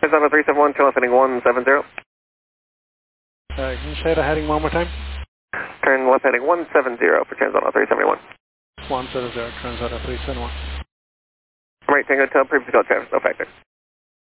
Transatlanta 371, turn left heading 170. Can you say the heading one more time? Turn left heading 170 for Transatlanta 371. 170, Transatlanta 371. Right, Tango, tell previous call Travis, no factor.